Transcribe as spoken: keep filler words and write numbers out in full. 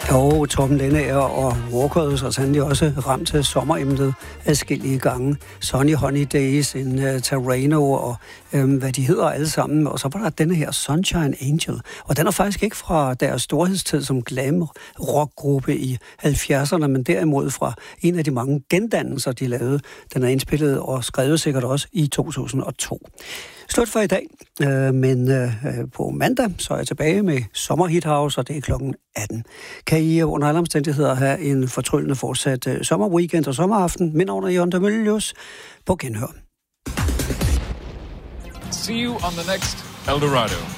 Jo, Torben Lendager og Walkers har sandelig også ramt til sommeremnet adskillige gange. Sunny Holidays, en uh, Terrano og um, hvad de hedder alle sammen. Og så var der denne her Sunshine Angel. Og den er faktisk ikke fra deres storhedstid som glam rockgruppe i halvfjerdserne, men derimod fra en af de mange gendannelser, de lavede. Den er indspillet og skrevet sikkert også i to tusind og to. Slut for i dag, øh, men øh, på mandag så er jeg tilbage med Sommerhit House, og det er klokken atten. Kan I under alle omstændigheder have en fortryllende fortsat øh, sommerweekend og sommeraften, men under Jon Demølius på genhør. See you on the next Eldorado.